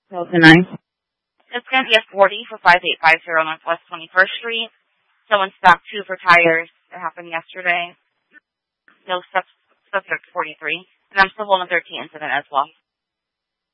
2009. It's going to be a 40 for 5850 Northwest 21st Street. Someone stopped 2 for tires. It happened yesterday. No subject 43. And I'm still on the 13th incident as well.